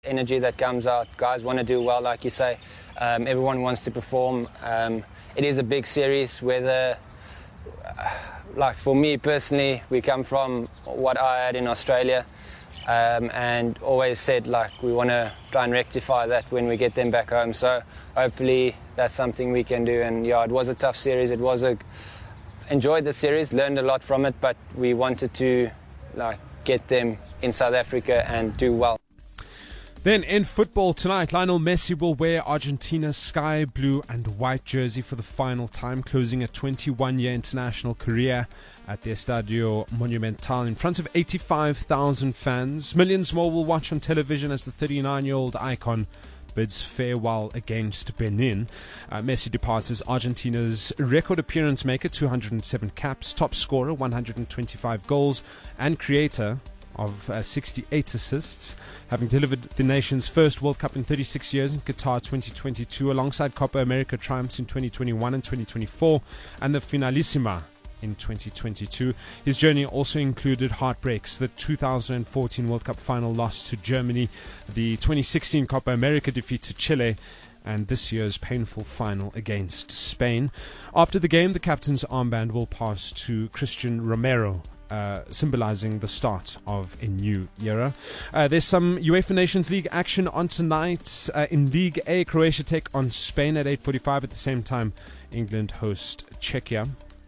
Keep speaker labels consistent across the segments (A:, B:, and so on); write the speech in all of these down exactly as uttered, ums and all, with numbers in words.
A: Energy that comes out, guys want to do well, like you say. Um, everyone wants to perform. Um, it is a big series, whether, uh, like for me personally, we come from what I had in Australia, um, and always said like we want to try and rectify that when we get them back home. So hopefully that's something we can do. And yeah, it was a tough series. It was a enjoyed the series, learned a lot from it, but we wanted to like get them in South Africa and do well.
B: Then in football tonight, Lionel Messi will wear Argentina's sky blue and white jersey for the final time, closing a twenty-one-year international career at the Estadio Monumental in front of eighty-five thousand fans. Millions more will watch on television as the thirty-nine-year-old icon bids farewell against Benin. Uh, Messi departs as Argentina's record appearance maker, two hundred seven caps, top scorer, one hundred twenty-five goals, and creator of uh, sixty-eight assists, having delivered the nation's first World Cup in thirty-six years in Qatar twenty twenty-two, alongside Copa America triumphs in twenty twenty-one and twenty twenty-four, and the Finalissima in twenty twenty-two. His journey also included heartbreaks: the two thousand fourteen World Cup final loss to Germany, the twenty sixteen Copa America defeat to Chile, and this year's painful final against Spain. After the game, the captain's armband will pass to Christian Romero, Uh, symbolizing the start of a new era. Uh, there's some UEFA Nations League action on tonight. Uh, in League A, Croatia take on Spain at eight forty-five. At the same time, England host Czechia.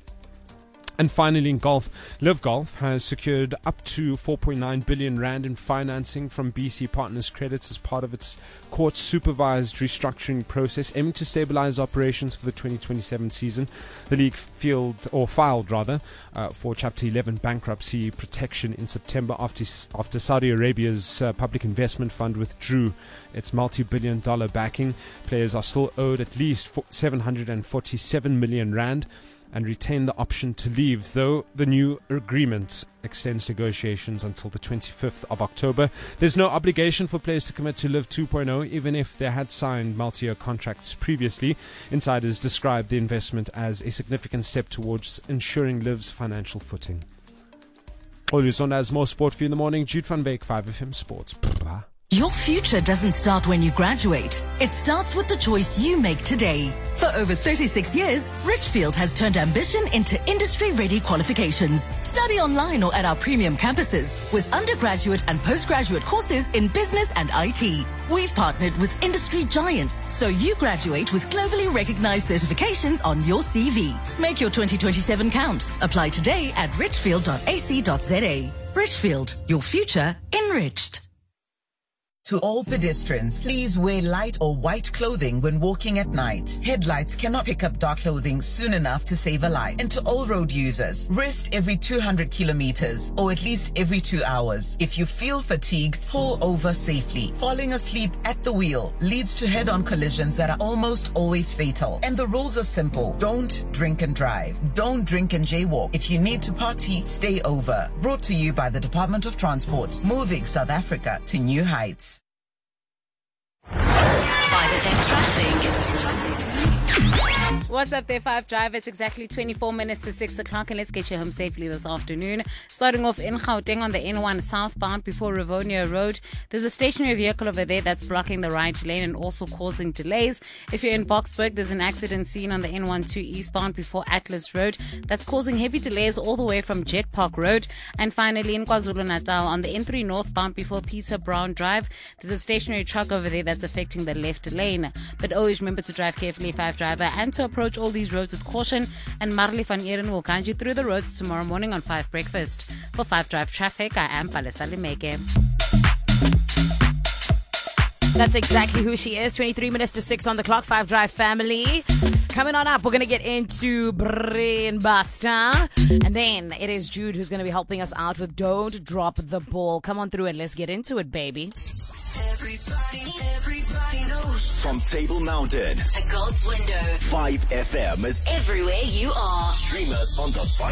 B: And finally, in golf, Liv Golf has secured up to four point nine billion rand in financing from B C Partners Credits as part of its court-supervised restructuring process, aiming to stabilize operations for the twenty twenty-seven season. The league field, or filed rather, uh, for Chapter eleven bankruptcy protection in September after after Saudi Arabia's uh, public investment fund withdrew its multi-billion dollar backing. Players are still owed at least seven hundred forty-seven million rand. And retain the option to leave, though the new agreement extends negotiations until the twenty-fifth of October. There's no obligation for players to commit to Liv two point oh, even if they had signed multi-year contracts previously. Insiders describe the investment as a significant step towards ensuring Liv's financial footing. Always on as more sport for you in the morning. Jude van Beek, five F M Sports.
C: Your future doesn't start when you graduate. It starts with the choice you make today. For over thirty-six years, Richfield has turned ambition into industry-ready qualifications. Study online or at our premium campuses with undergraduate and postgraduate courses in business and I T. We've partnered with industry giants, so you graduate with globally recognized certifications on your C V. Make your twenty twenty-seven count. Apply today at richfield dot a c dot z a. Richfield, your future enriched.
D: To all pedestrians, please wear light or white clothing when walking at night. Headlights cannot pick up dark clothing soon enough to save a life. And to all road users, rest every two hundred kilometers or at least every two hours. If you feel fatigued, pull over safely. Falling asleep at the wheel leads to head-on collisions that are almost always fatal. And the rules are simple. Don't drink and drive. Don't drink and jaywalk. If you need to party, stay over. Brought to you by the Department of Transport, moving South Africa to new heights.
C: five F M Traffic.
E: What's up there, Five Drive? It's exactly twenty-four minutes to six o'clock, and let's get you home safely this afternoon. Starting off in Gauteng on the N one southbound before Rivonia Road. There's a stationary vehicle over there that's blocking the right lane and also causing delays. If you're in Boksburg, there's an accident scene on the N one two eastbound before Atlas Road that's causing heavy delays all the way from Jet Park Road. And finally in KwaZulu-Natal on the N three northbound before Peter Brown Drive, there's a stationary truck over there that's affecting the left lane. But always remember to drive carefully, Five Driver, and to approach all these roads with caution. And Marley van Eeren will guide you through the roads tomorrow morning on Five Breakfast. For Five Drive Traffic, I am Palesa Limeke.
F: That's exactly who she is. twenty-three minutes to six on the clock. Five Drive family. Coming on up, we're going to get into Brain Buster. And then it is Jude who's going to be helping us out with Don't Drop the Ball. Come on through and let's get into it, baby.
C: Everybody, everybody knows.
G: From Table Mountain
C: to God's window.
G: five F M is
C: everywhere you are.
G: Stream us on the five